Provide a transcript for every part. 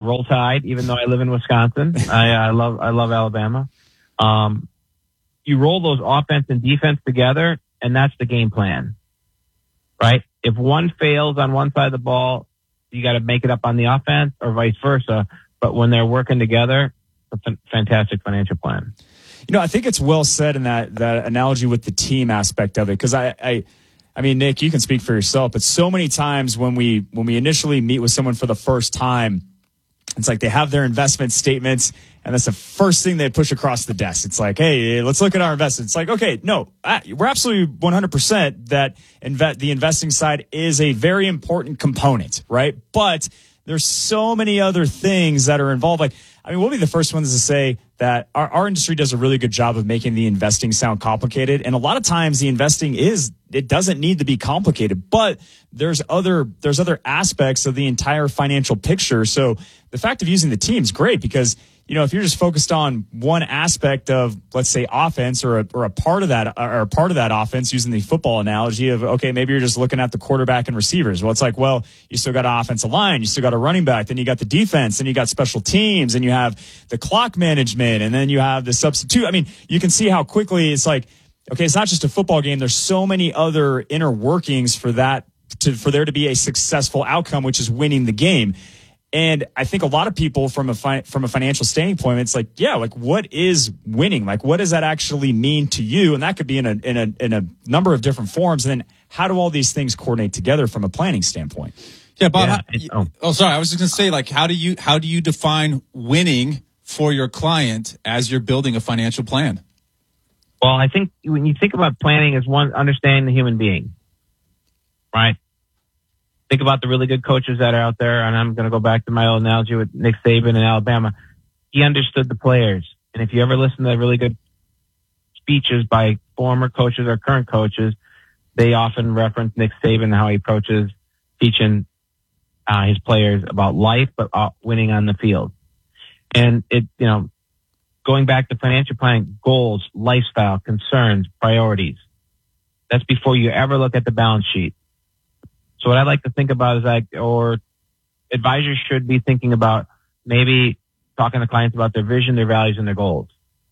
Roll Tide, even though I live in Wisconsin. I love Alabama. You roll those offense and defense together, and that's the game plan, right? If one fails on one side of the ball, you got to make it up on the offense, or vice versa. But when they're working together, it's a fantastic financial plan. I think it's well said in that analogy with the team aspect of it, because I mean, Nick, you can speak for yourself, but so many times when we initially meet with someone for the first time, it's like they have their investment statements, and that's the first thing they push across the desk. It's like, hey, let's look at our investments. It's like, okay, no, we're absolutely 100% that the investing side is a very important component, right? But there's so many other things that are involved. Like, I mean, we'll be the first ones to say that our industry does a really good job of making the investing sound complicated. And a lot of times the investing it doesn't need to be complicated, but there's other aspects of the entire financial picture. So the fact of using the team is great because, if you're just focused on one aspect of, let's say, offense or a part of that offense, using the football analogy of, okay, maybe you're just looking at the quarterback and receivers. Well, it's like, well, you still got an offensive line, you still got a running back, then you got the defense, then you got special teams, and you have the clock management, and then you have the substitute. I mean, you can see how quickly it's like, okay, it's not just a football game. There's so many other inner workings for there to be a successful outcome, which is winning the game. And I think a lot of people from a financial standpoint, it's like, yeah, like what is winning? Like what does that actually mean to you? And that could be in a number of different forms. And then how do all these things coordinate together from a planning standpoint? Yeah, Bob. Sorry. I was just going to say, like, how do you define winning for your client as you're building a financial plan? Well, I think when you think about planning as one, understanding the human being, right? Think about the really good coaches that are out there, and I'm going to go back to my old analogy with Nick Saban in Alabama. He understood the players. And if you ever listen to really good speeches by former coaches or current coaches, they often reference Nick Saban and how he approaches teaching his players about life, but winning on the field. And going back to financial planning, goals, lifestyle, concerns, priorities. That's before you ever look at the balance sheet. So what I like to think about is or advisors should be thinking about maybe talking to clients about their vision, their values, and their goals.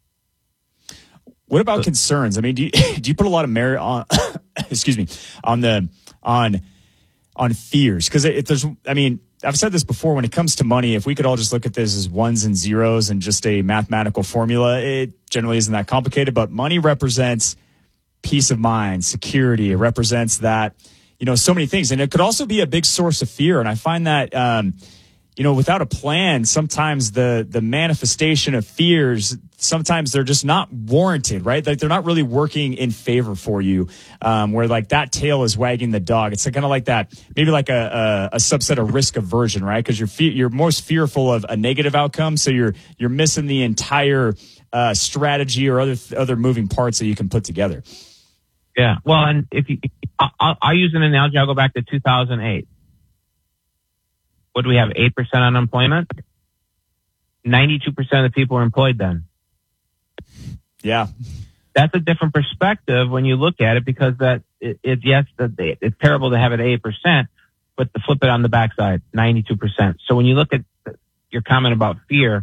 What about concerns? I mean, do you put a lot of merit on, excuse me, on fears? Because I've said this before, when it comes to money, if we could all just look at this as ones and zeros and just a mathematical formula, it generally isn't that complicated, but money represents peace of mind, security. It represents that, so many things. And it could also be a big source of fear. And I find that, without a plan, sometimes the manifestation of fears, sometimes they're just not warranted, right? Like they're not really working in favor for you, where like that tail is wagging the dog. It's kind of like that, maybe like a subset of risk aversion, right? Because you're most fearful of a negative outcome. So you're missing the entire strategy or other moving parts that you can put together. Yeah. Well, and I'll use an analogy. I'll go back to 2008. What do we have? 8% unemployment. 92% of the people were employed then. Yeah. That's a different perspective when you look at it, because it's terrible to have it at 8%, but to flip it on the backside, 92%. So when you look at your comment about fear,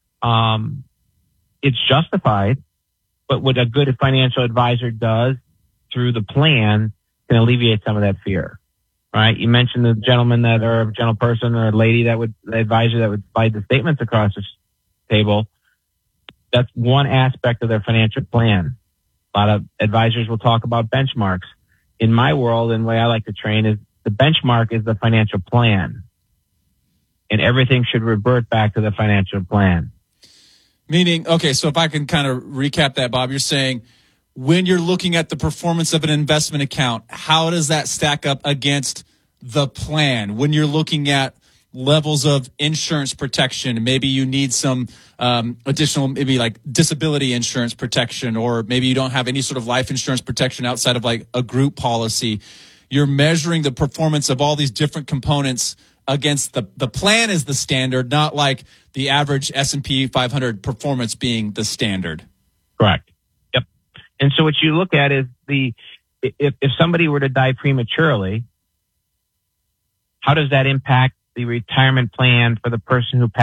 it's justified, but what a good financial advisor does through the plan can alleviate some of that fear, right? You mentioned the gentleman or a gentle person or a lady the advisor that would slide the statements across the table. That's one aspect of their financial plan. A lot of advisors will talk about benchmarks. In my world, and the way I like to train is the benchmark is the financial plan, and everything should revert back to the financial plan. Meaning, okay, so if I can kind of recap that, Bob, you're saying when you're looking at the performance of an investment account, how does that stack up against the plan? When you're looking at levels of insurance protection, maybe you need some additional, maybe like disability insurance protection, or maybe you don't have any sort of life insurance protection outside of like a group policy. You're measuring the performance of all these different components against the plan is the standard, not like the average S&P 500 performance being the standard. Correct. Yep. And so what you look at is if somebody were to die prematurely, how does that impact the retirement plan for the person who passed